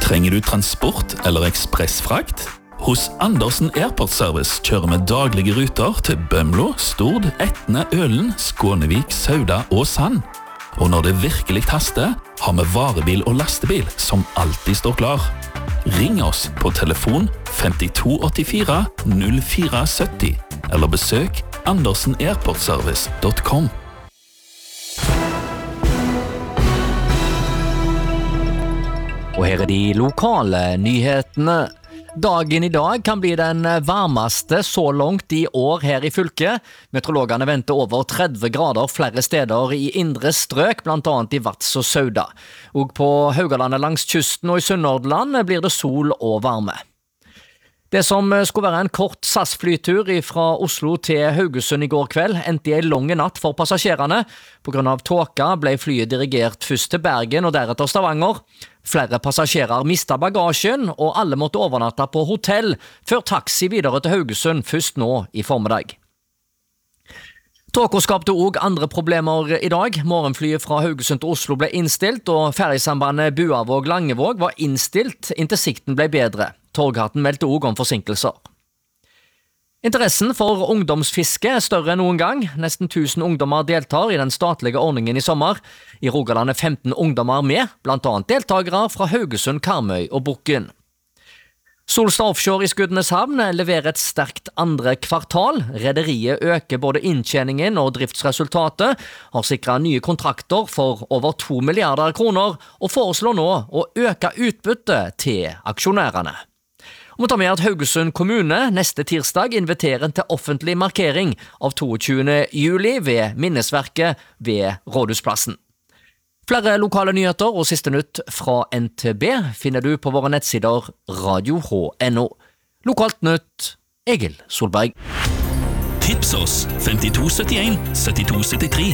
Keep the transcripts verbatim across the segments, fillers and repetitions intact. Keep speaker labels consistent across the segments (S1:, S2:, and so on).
S1: Trenger du transport eller ekspressfrakt? Hos Andersen Airport Service kjører vi daglige ruter til Bømlo, Stord, Etne, Ølen, Skånevik, Sauda og Sand. Og når det virkelig haster, har vi varebil og lastebil som alltid står klar. Ring oss på telefon fem to åtte fire null fire syv nul eller besøk andersen airport service punktum com.
S2: Og her er de lokale nyhetene. Dagen i dag kan bli den varmeste så langt i år her i fylket. Meteorologene venter over tretti grader flere steder i indre strøk, blant annet i Vats og Sauda. Og på Haugalandet langs kysten og i Sunnhordland blir det sol og varme. Det som skulle være en kort S A S-flytur fra Oslo til Haugesund i går kveld, endte i en lang natt for passasjerene. På grunn av tåka ble flyet dirigert først til Bergen og deretter Stavanger. Flere passasjerer mistet bagasjen, og alle måtte overnatte på hotell, før taxi videre til Haugesund først nå i formiddag. Tåka skapte også andre problemer i dag. Morgenflyet fra Haugesund til Oslo ble innstilt, og ferjesambandet Buavåg-Langevåg var innstilt inntil sikten ble bedre. Torghatten meldte også om forsinkelser. Interessen for ungdomsfiske er større enn noen gang. Nesten tusen ungdommer deltar i den statlige ordningen i sommer. I Rogaland er femten ungdommer med, blant annet deltagere fra Haugesund, Karmøy og Bukken. Solstad Offshore i Skudeneshavn leverer et sterkt andre kvartal. Rederiet øker både inntjeningen og driftsresultatet, har sikret nye kontrakter for over to milliarder kroner og foreslår nå å øke utbyttet til aksjonærene. Vi tar med at Haugesund kommune neste tirsdag inviterer til offentlig markering av toogtyvende juli ved minnesverket ved Rådhusplassen. Flere lokale nyheter og siste nytt fra N T B finner du på våre nettsider radio h punktum n o. Lokalt nytt, Egil Solberg.
S1: Tips oss fem to sytt en sytti to syttitre.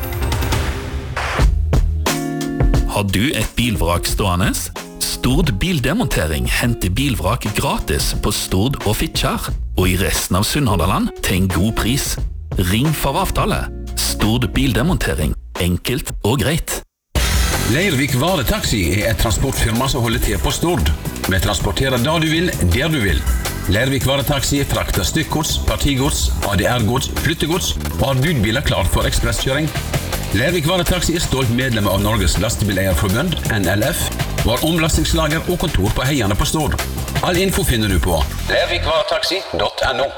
S1: Har du et bilvrak stående? Stord Bildemontering henter bilvrak gratis på Stord og Fitjar, og i resten av Sunnhordland til en god pris. Ring for avtale. Stord Bildemontering. Enkelt og greit.
S3: Leirvik Varetaxi er et transportfirma som holder til på Stord. Vi transporterer da du vil, der du vil. Leirvik Varetaxi frakter stykkgods, partigods, A D R-gods, flyttegods og har budbiler klar for ekspresskjøring. Leirvik Varetaxi er stolt medlem av Norges Lastebileierforbund, N L F, og har omlastingslager og kontor på Heiane på Stord. All info finner du på leirvik varetaxi punktum n o.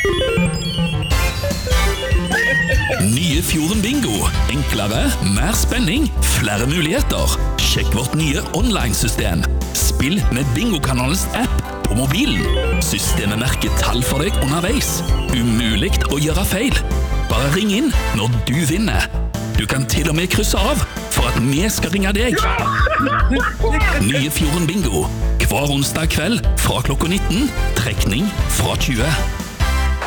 S1: Nye Fjorden Bingo. Enklere, mer spenning, flere muligheter. Sjekk vårt nye online-system. Spill med Bingokanalens app på mobilen. Systemet merker tall for deg underveis. Umuligt å gjøre feil. Bare ring inn når du vinner. Du kan til og med krysse av for at vi skal ringe deg. Nye Fjorden Bingo. Hver onsdag kveld fra klokka nitten. Trekning fra tjue.